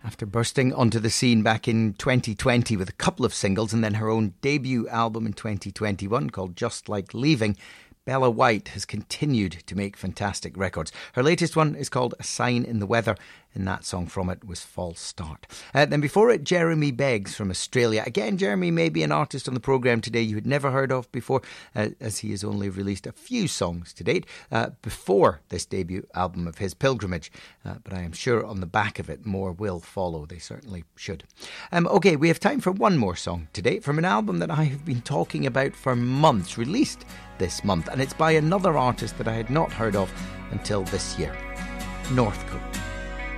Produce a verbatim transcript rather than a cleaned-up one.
After bursting onto the scene back in twenty twenty with a couple of singles and then her own debut album in twenty twenty-one called Just Like Leaving, Bella White has continued to make fantastic records. Her latest one is called A Sign in the Weather, and that song from it was False Start. Uh, then before it, Jeremy Beggs from Australia. Again, Jeremy may be an artist on the programme today you had never heard of before, uh, as he has only released a few songs to date uh, before this debut album of his, Pilgrimage. Uh, but I am sure on the back of it, more will follow. They certainly should. Um, OK, we have time for one more song today from an album that I have been talking about for months, released this month, and it's by another artist that I had not heard of until this year, Northcote.